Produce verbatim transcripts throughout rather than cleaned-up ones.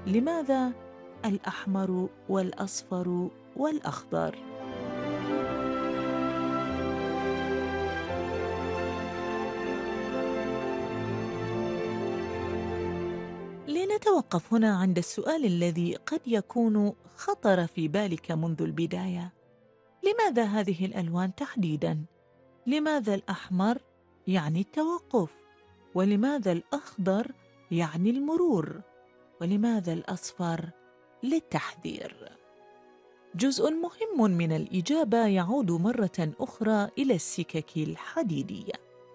لماذا الأحمر والأصفر والأخضر؟ لنتوقف هنا عند السؤال الذي قد يكون خطر في بالك منذ البداية: لماذا هذه الألوان تحديداً؟ لماذا الأحمر يعني التوقف؟ ولماذا الأخضر يعني المرور؟ ولماذا الأصفر للتحذير؟ جزء مهم من الإجابة يعود مرة أخرى إلى السكك الحديدية.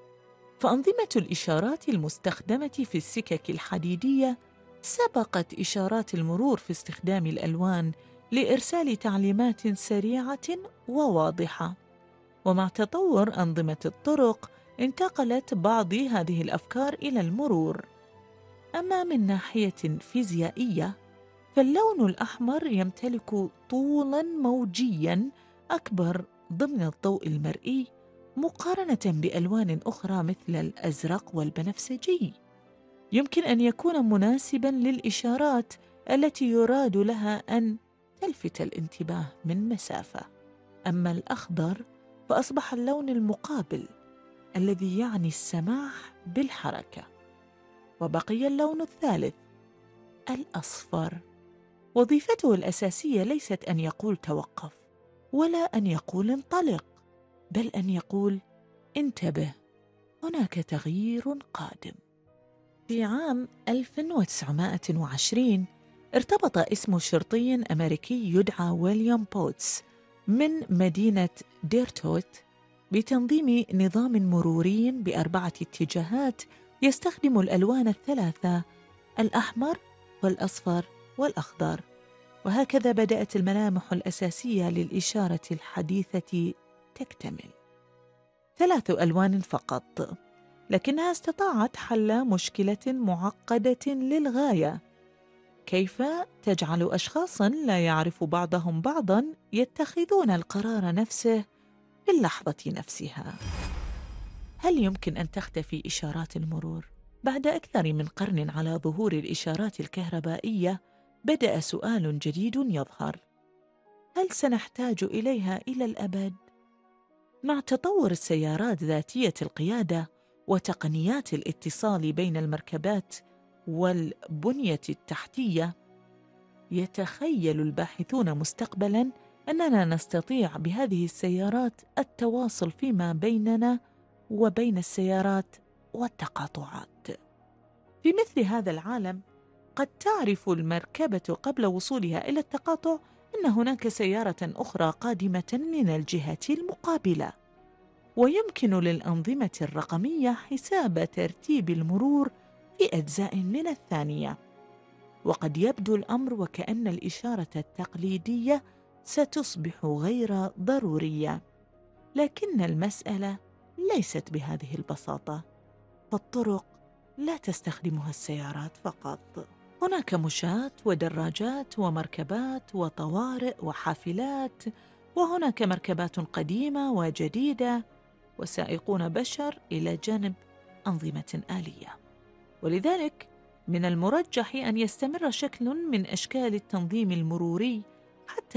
فأنظمة الإشارات المستخدمة في السكك الحديدية سبقت إشارات المرور في استخدام الألوان لإرسال تعليمات سريعة وواضحة. ومع تطور أنظمة الطرق انتقلت بعض هذه الأفكار إلى المرور. أما من ناحية فيزيائية، فاللون الأحمر يمتلك طولاً موجياً أكبر ضمن الضوء المرئي مقارنة بألوان أخرى مثل الأزرق والبنفسجي. يمكن أن يكون مناسباً للإشارات التي يراد لها أن تلفت الانتباه من مسافة. أما الأخضر فأصبح اللون المقابل الذي يعني السماح بالحركة. وبقي اللون الثالث الأصفر، وظيفته الأساسية ليست أن يقول توقف ولا أن يقول انطلق، بل أن يقول انتبه، هناك تغيير قادم. في عام ألف وتسعمائة وعشرين ارتبط اسم شرطي أمريكي يدعى ويليام بوتس من مدينة ديرتوت بتنظيم نظام مروري بأربعة اتجاهات يستخدم الألوان الثلاثة: الأحمر والأصفر والأخضر. وهكذا بدأت الملامح الأساسية للإشارة الحديثة تكتمل. ثلاث ألوان فقط، لكنها استطاعت حل مشكلة معقدة للغاية: كيف تجعل أشخاصاً لا يعرف بعضهم بعضاً يتخذون القرار نفسه في اللحظة نفسها؟ هل يمكن أن تختفي إشارات المرور؟ بعد أكثر من قرن على ظهور الإشارات الكهربائية، بدأ سؤال جديد يظهر: هل سنحتاج إليها إلى الأبد؟ مع تطور السيارات ذاتية القيادة وتقنيات الاتصال بين المركبات والبنية التحتية، يتخيل الباحثون مستقبلاً أننا نستطيع بهذه السيارات التواصل فيما بيننا وبين السيارات والتقاطعات. في مثل هذا العالم، قد تعرف المركبة قبل وصولها إلى التقاطع أن هناك سيارة أخرى قادمة من الجهة المقابلة، ويمكن للأنظمة الرقمية حساب ترتيب المرور في أجزاء من الثانية. وقد يبدو الأمر وكأن الإشارة التقليدية ستصبح غير ضرورية، لكن المسألة ليست بهذه البساطة. فالطرق لا تستخدمها السيارات فقط، هناك مشاة ودراجات ومركبات وطوارئ وحافلات، وهناك مركبات قديمة وجديدة، وسائقون بشر إلى جانب أنظمة آلية. ولذلك من المرجح أن يستمر شكل من أشكال التنظيم المروري حتى